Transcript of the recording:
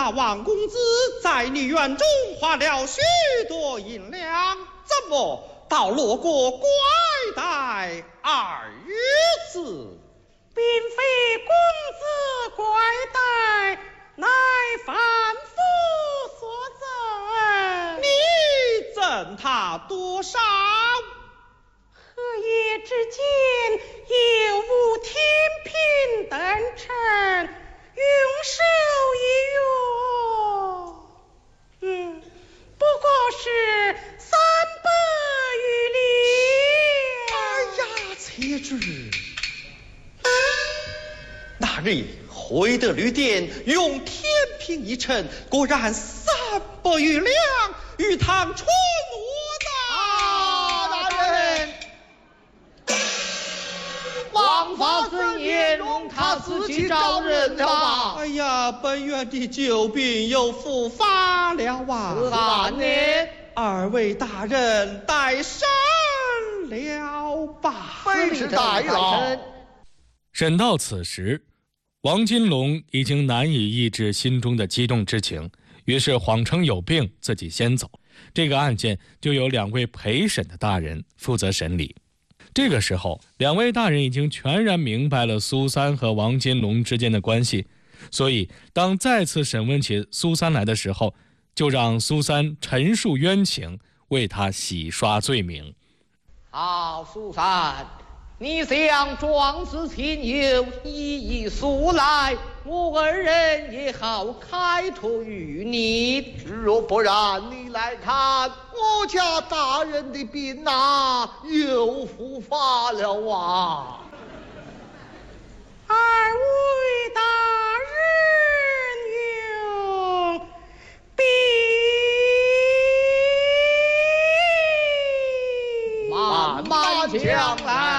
那王公子在你园中花了许多银两，怎么到落过拐带二语字？ 并非公子拐带，乃凡夫所赠。 你赠他多少？ 何夜之间，有无天平等称，用手一用，不过是300余两。 哎呀，妾主，那日会德旅店用天平一称，果然300余两，与堂春我的大人，王法尊严容他自己找人了吧？ 哎呀，本院的救兵又复发了啊！ 此案呢？ 二位大人代审了吧？ 非是代了。 审到此时，王金龙已经难以抑制心中的激动之情，于是谎称有病，自己先走。这个案件就由2位陪审的大人负责审理。这个时候，2位大人已经全然明白了苏三和王金龙之间的关系，所以当再次审问起苏三来的时候，就让苏三陈述冤情，为他洗刷罪名。 好，苏三，你向壮士亲友一一诉来，我2人也好开脱于你。若不然，你来看我家大人的病又复发了啊！ 2位大人用笔慢慢讲来。